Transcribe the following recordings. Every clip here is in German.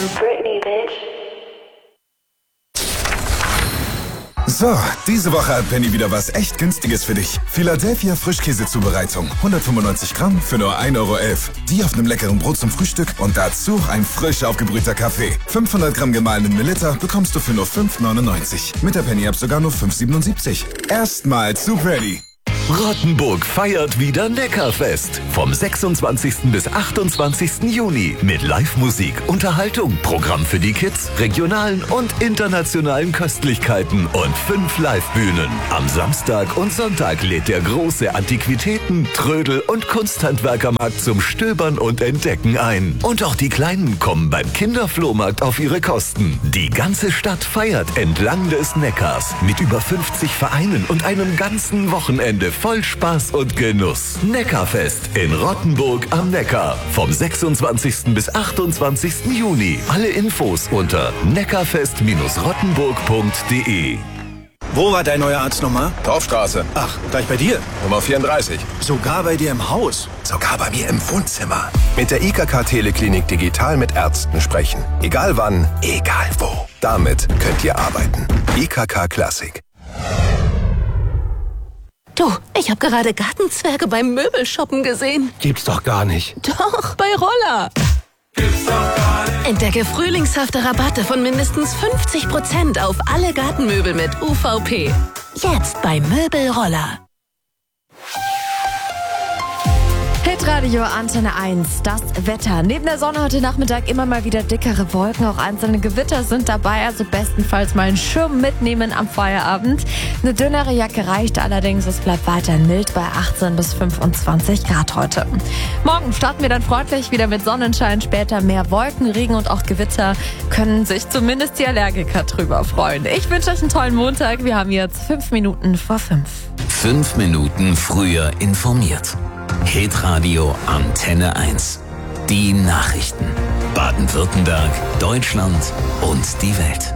Britney, bitch. So, diese Woche hat Penny wieder was echt Günstiges für dich. Philadelphia Frischkäsezubereitung. 195 Gramm für nur 1,11 Euro. Die auf einem leckeren Brot zum Frühstück und dazu ein frisch aufgebrühter Kaffee. 500 Gramm gemahlenen Milliliter bekommst du für nur 5,99. Mit der Penny-App sogar nur 5,77. Erstmal zu Penny. Rottenburg feiert wieder Neckarfest. Vom 26. bis 28. Juni mit Live-Musik, Unterhaltung, Programm für die Kids, regionalen und internationalen Köstlichkeiten und 5 Live-Bühnen. Am Samstag und Sonntag lädt der große Antiquitäten-, Trödel- und Kunsthandwerkermarkt zum Stöbern und Entdecken ein. Und auch die Kleinen kommen beim Kinderflohmarkt auf ihre Kosten. Die ganze Stadt feiert entlang des Neckars mit über 50 Vereinen und einem ganzen Wochenende voll Spaß und Genuss. Neckarfest in Rottenburg am Neckar. Vom 26. bis 28. Juni. Alle Infos unter neckarfest-rottenburg.de. Wo war dein neuer Arzt nochmal? Dorfstraße. Ach, gleich bei dir? Nummer 34. Sogar bei dir im Haus? Sogar bei mir im Wohnzimmer. Mit der IKK Teleklinik digital mit Ärzten sprechen. Egal wann, egal wo. Damit könnt ihr arbeiten. IKK Klassik. Du, ich habe gerade Gartenzwerge beim Möbelshoppen gesehen. Gibt's doch gar nicht. Doch, bei Roller. Gibt's doch gar nicht. Entdecke frühlingshafte Rabatte von mindestens 50% auf alle Gartenmöbel mit UVP. Jetzt bei Möbelroller. Hitradio Antenne 1, das Wetter. Neben der Sonne heute Nachmittag immer mal wieder dickere Wolken, auch einzelne Gewitter sind dabei, also bestenfalls mal einen Schirm mitnehmen am Feierabend. Eine dünnere Jacke reicht allerdings, es bleibt weiterhin mild bei 18 bis 25 Grad heute. Morgen starten wir dann freundlich wieder mit Sonnenschein, später mehr Wolken, Regen und auch Gewitter, können sich zumindest die Allergiker drüber freuen. Ich wünsche euch einen tollen Montag, wir haben jetzt 5 Minuten vor 5. 5 Minuten früher informiert. Hitradio Antenne 1. Die Nachrichten. Baden-Württemberg, Deutschland und die Welt.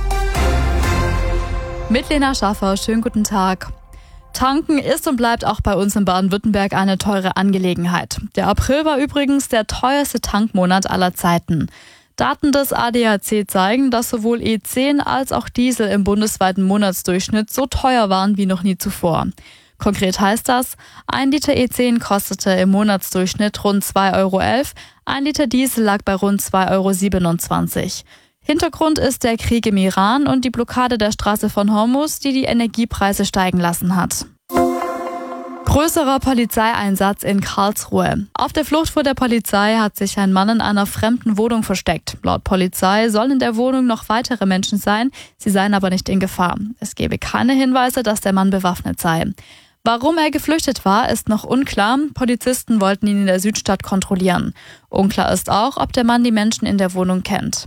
Mit Lena Schaffer, schönen guten Tag. Tanken ist und bleibt auch bei uns in Baden-Württemberg eine teure Angelegenheit. Der April war übrigens der teuerste Tankmonat aller Zeiten. Daten des ADAC zeigen, dass sowohl E10 als auch Diesel im bundesweiten Monatsdurchschnitt so teuer waren wie noch nie zuvor. Konkret heißt das, 1 Liter E10 kostete im Monatsdurchschnitt rund 2,11 Euro, 1 Liter Diesel lag bei rund 2,27 Euro. Hintergrund ist der Krieg im Iran und die Blockade der Straße von Hormuz, die die Energiepreise steigen lassen hat. Größerer Polizeieinsatz in Karlsruhe. Auf der Flucht vor der Polizei hat sich ein Mann in einer fremden Wohnung versteckt. Laut Polizei sollen in der Wohnung noch weitere Menschen sein, sie seien aber nicht in Gefahr. Es gebe keine Hinweise, dass der Mann bewaffnet sei. Warum er geflüchtet war, ist noch unklar. Polizisten wollten ihn in der Südstadt kontrollieren. Unklar ist auch, ob der Mann die Menschen in der Wohnung kennt.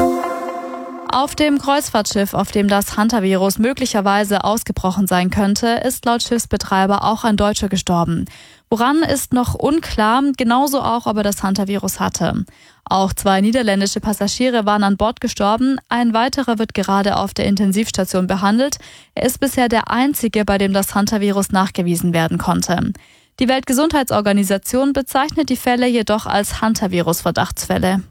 Auf dem Kreuzfahrtschiff, auf dem das Hantavirus möglicherweise ausgebrochen sein könnte, ist laut Schiffsbetreiber auch ein Deutscher gestorben. Woran ist noch unklar, genauso auch, ob er das Hantavirus hatte. Auch 2 niederländische Passagiere waren an Bord gestorben, ein weiterer wird gerade auf der Intensivstation behandelt. Er ist bisher der einzige, bei dem das Hantavirus nachgewiesen werden konnte. Die Weltgesundheitsorganisation bezeichnet die Fälle jedoch als Hantavirus-Verdachtsfälle.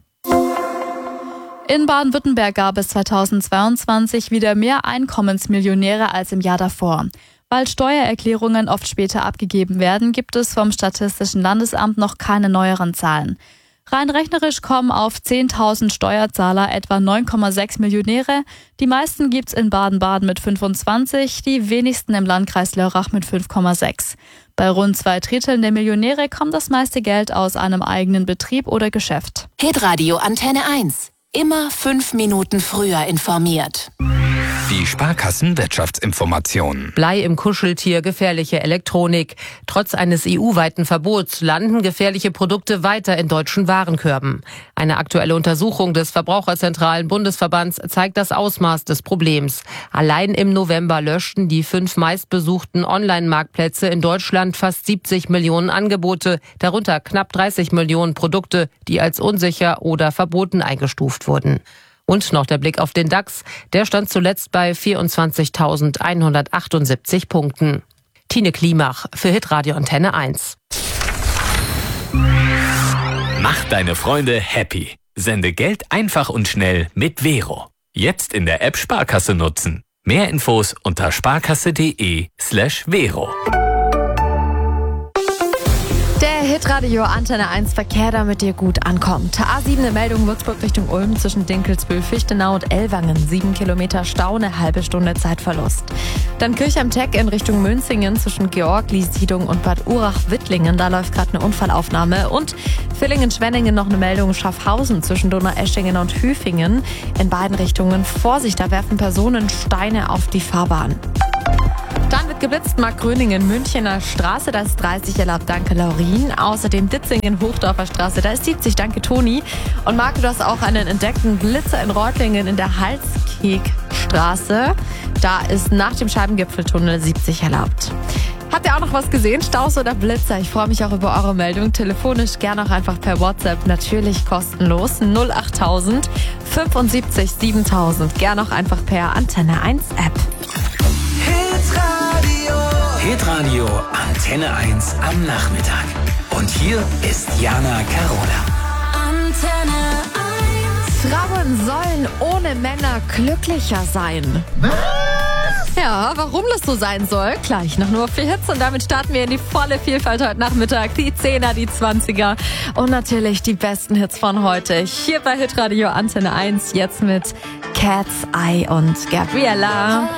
In Baden-Württemberg gab es 2022 wieder mehr Einkommensmillionäre als im Jahr davor. Weil Steuererklärungen oft später abgegeben werden, gibt es vom Statistischen Landesamt noch keine neueren Zahlen. Rein rechnerisch kommen auf 10.000 Steuerzahler etwa 9,6 Millionäre. Die meisten gibt's in Baden-Baden mit 25, die wenigsten im Landkreis Lörrach mit 5,6. Bei rund 2/3 der Millionäre kommt das meiste Geld aus einem eigenen Betrieb oder Geschäft. Hitradio Antenne 1. Immer 5 Minuten früher informiert. Die Sparkassen-Wirtschaftsinformationen. Blei im Kuscheltier, gefährliche Elektronik. Trotz eines EU-weiten Verbots landen gefährliche Produkte weiter in deutschen Warenkörben. Eine aktuelle Untersuchung des Verbraucherzentralen Bundesverbands zeigt das Ausmaß des Problems. Allein im November löschten die 5 meistbesuchten Online-Marktplätze in Deutschland fast 70 Millionen Angebote, darunter knapp 30 Millionen Produkte, die als unsicher oder verboten eingestuft wurden. Und noch der Blick auf den DAX. Der stand zuletzt bei 24.178 Punkten. Tine Klimach für Hitradio Antenne 1. Mach deine Freunde happy. Sende Geld einfach und schnell mit Vero. Jetzt in der App Sparkasse nutzen. Mehr Infos unter sparkasse.de/Vero. Der Hitradio Antenne 1 Verkehr, damit ihr gut ankommt. A7 eine Meldung Würzburg Richtung Ulm zwischen Dinkelsbühl, Fichtenau und Ellwangen. 7 Kilometer Stau, eine halbe Stunde Zeitverlust. Dann Kirch am Teck in Richtung Münzingen zwischen Georgli-Siedung und Bad Urach-Wittlingen. Da läuft gerade eine Unfallaufnahme. Und Villingen-Schwenningen noch eine Meldung Schaffhausen zwischen Donaueschingen und Hüfingen. In beiden Richtungen Vorsicht, da werfen Personen Steine auf die Fahrbahn. Dann wird geblitzt, Markgröningen, Münchener Straße, da ist 30 erlaubt, danke Laurin. Außerdem Ditzingen, Hochdorfer Straße, da ist 70, danke Toni. Und Marco, du hast auch einen entdeckten Blitzer in Reutlingen in der Halskegstraße. Da ist nach dem Scheibengipfeltunnel 70 erlaubt. Habt ihr auch noch was gesehen? Staus oder Blitzer? Ich freue mich auch über eure Meldung. Telefonisch gerne auch einfach per WhatsApp. Natürlich kostenlos. 08000 75 7000. Gerne auch einfach per Antenne 1 App. Hitradio Antenne 1 am Nachmittag. Und hier ist Jana Carola. Antenne 1. Frauen sollen ohne Männer glücklicher sein. Was? Ja, warum das so sein soll, gleich noch nur 4 Hits und damit starten wir in die volle Vielfalt heute Nachmittag. Die 10er, die 20er und natürlich die besten Hits von heute. Hier bei Hitradio Antenne 1 jetzt mit Cat's Eye und Gabriella.